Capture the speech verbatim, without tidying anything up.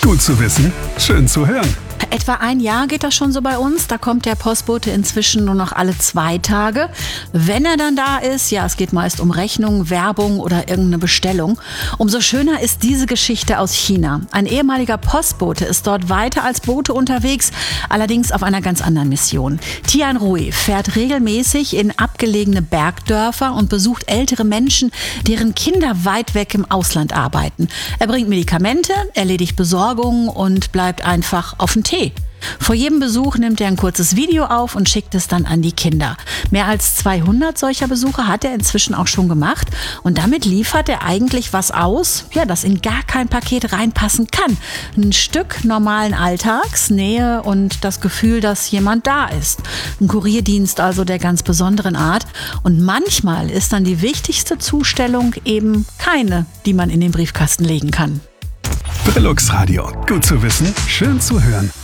Gut zu wissen, schön zu hören. Etwa ein Jahr geht das schon so bei uns. Da kommt der Postbote inzwischen nur noch alle zwei Tage. Wenn er dann da ist, ja, es geht meist um Rechnung, Werbung oder irgendeine Bestellung. Umso schöner ist diese Geschichte aus China. Ein ehemaliger Postbote ist dort weiter als Bote unterwegs, allerdings auf einer ganz anderen Mission. Tian Rui fährt regelmäßig in abgelegene Bergdörfer und besucht ältere Menschen, deren Kinder weit weg im Ausland arbeiten. Er bringt Medikamente, erledigt Besorgungen und bleibt einfach auf den Tee. Vor jedem Besuch nimmt er ein kurzes Video auf und schickt es dann an die Kinder. Mehr als zweihundert solcher Besuche hat er inzwischen auch schon gemacht und damit liefert er eigentlich was aus, ja, das in gar kein Paket reinpassen kann. Ein Stück normalen Alltags, Nähe und das Gefühl, dass jemand da ist. Ein Kurierdienst also der ganz besonderen Art. Und manchmal ist dann die wichtigste Zustellung eben keine, die man in den Briefkasten legen kann. Brillux Radio. Gut zu wissen, schön zu hören.